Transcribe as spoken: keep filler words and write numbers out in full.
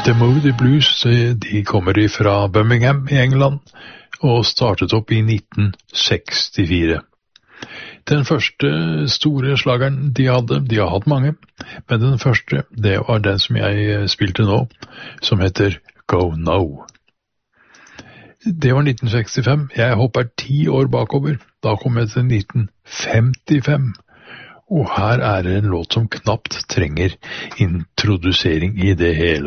The Moody Blues, de kommer fra Birmingham i England, og startet opp i nitten sekstifire. Den første store slageren de hadde, de har hatt mange, men den første, det var den som jeg spilte nå, som heter Go No. Det var nitten sekstifem, jeg hopper ti år bakover, da kom jeg til nitten femtifem, og her er det en låt som knapt trenger introdusering i det hele.